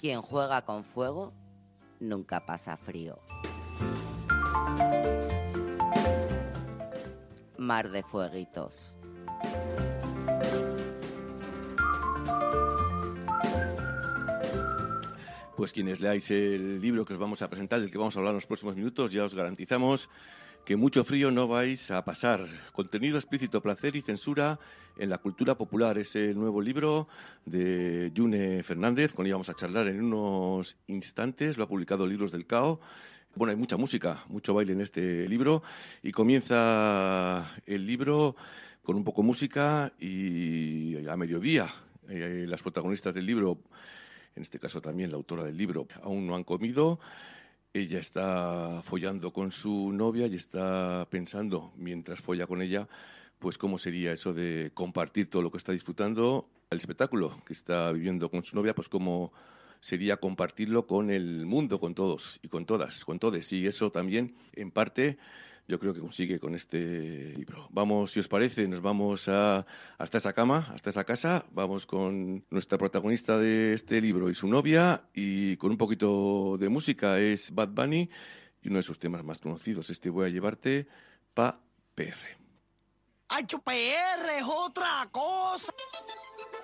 Quien juega con fuego nunca pasa frío. Mar de fueguitos. Pues quienes leáis el libro que os vamos a presentar, del que vamos a hablar en los próximos minutos, ya os garantizamos que mucho frío no vais a pasar. Contenido explícito, placer y censura en la cultura popular. Es el nuevo libro de June Fernández, con el que vamos a charlar en unos instantes. Lo ha publicado Libros del Cao. Bueno, hay mucha música, mucho baile en este libro. Y comienza el libro con un poco de música y a mediodía las protagonistas del libro, en este caso también la autora del libro, aún no han comido. Ella está follando con su novia y está pensando, mientras folla con ella, pues cómo sería eso de compartir todo lo que está disfrutando, el espectáculo que está viviendo con su novia, pues cómo sería compartirlo con el mundo, con todos y con todas, con todes. Y eso también, en parte, yo creo que consigue con este libro. Vamos, si os parece, nos vamos hasta esa cama, hasta esa casa. Vamos con nuestra protagonista de este libro y su novia, y con un poquito de música. Es Bad Bunny y uno de sus temas más conocidos, Voy a llevarte pa' PR. ¡Ay, PR es otra cosa!